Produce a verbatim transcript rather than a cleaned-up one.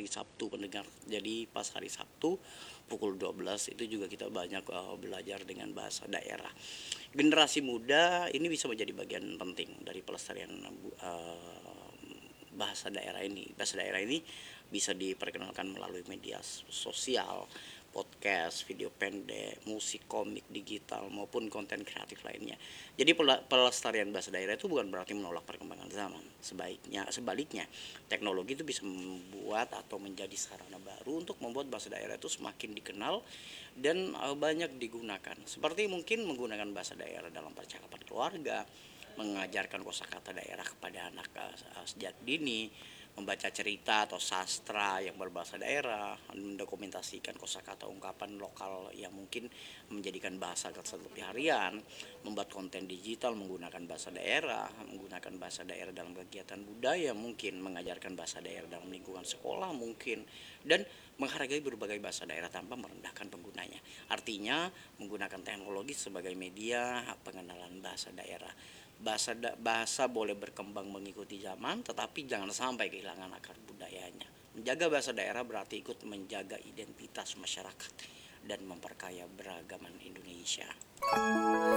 Sabtu pendengar. Jadi pas hari Sabtu pukul dua belas itu juga kita banyak uh, belajar dengan bahasa daerah. Generasi muda ini bisa menjadi bagian penting dari pelestarian uh, bahasa daerah ini. Bahasa daerah ini bisa diperkenalkan melalui media sosial, podcast, video pendek, musik, komik, digital maupun konten kreatif lainnya. Jadi pelestarian bahasa daerah itu bukan berarti menolak perkembangan zaman. Sebaiknya sebaliknya, teknologi itu bisa membuat atau menjadi sarana baru untuk membuat bahasa daerah itu semakin dikenal dan uh, banyak digunakan. Seperti mungkin menggunakan bahasa daerah dalam percakapan keluarga, mengajarkan kosakata daerah kepada anak uh, sejak dini, membaca cerita atau sastra yang berbahasa daerah, mendokumentasikan kosakata ungkapan lokal yang mungkin menjadikan bahasa kesehari harian, membuat konten digital menggunakan bahasa daerah, menggunakan bahasa daerah dalam kegiatan budaya mungkin, mengajarkan bahasa daerah dalam lingkungan sekolah mungkin, dan menghargai berbagai bahasa daerah tanpa merendahkan penggunanya. Artinya menggunakan teknologi sebagai media pengenalan bahasa daerah. Bahasa bahasa boleh berkembang mengikuti zaman, tetapi jangan sampai kehilangan akar budayanya. Menjaga bahasa daerah berarti ikut menjaga identitas masyarakat dan memperkaya beragaman Indonesia.